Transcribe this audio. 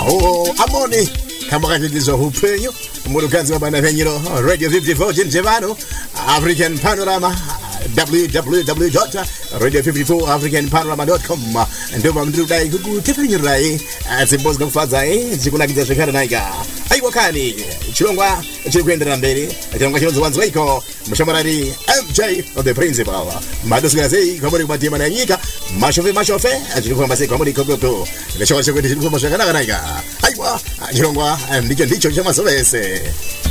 amoni kama kachilizo upenyo murukazi wa bana venyiro Radio 54 Jinjevano African Panorama www.radio54africanpanorama.com ndio mamdudai kukutepenyirai zibozga kufadza zikunakidza zvekare naika aiwakani chirongwa chiri kuendera mberi chirongwa chinonzi wanzi waiko mushamarari MJ of the principal madosika sei kwamuri kumatima na nyika mashofe chiri kufamba sei kwamuri kokoko ndechokwa chekuti chiri kufamba zvakanaka naika aiwa chirongwa ndicho chamasovese